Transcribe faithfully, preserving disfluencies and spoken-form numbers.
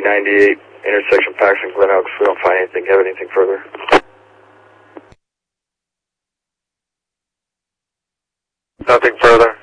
ninety-eight, intersection Paxton Glen Oaks. We don't find anything. Have anything further? Nothing further.